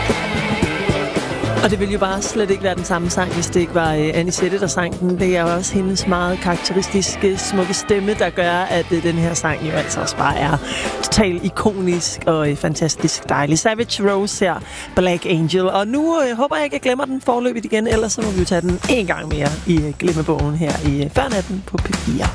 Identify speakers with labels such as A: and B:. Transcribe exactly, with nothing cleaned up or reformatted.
A: Og det ville jo bare slet ikke være den samme sang, hvis det ikke var uh, Anisette, der sang den. Det er jo også hendes meget karakteristiske, smukke stemme, der gør, at uh, den her sang jo altså også bare er totalt ikonisk og uh, fantastisk dejlig. Savage Rose her, Black Angel. Og nu uh, håber jeg ikke, jeg glemmer den forløbet igen, ellers så må vi jo tage den en gang mere i uh, glemmebogen her i uh, Førnatten på P fire.